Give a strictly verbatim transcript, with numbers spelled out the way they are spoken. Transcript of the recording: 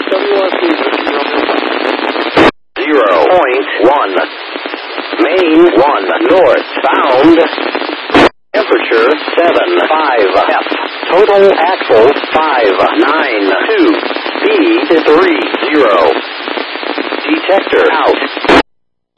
W R C, zero point one. Main one northbound. Temperature seven five F. Total axle five nine two. Speed three zero. Detector out.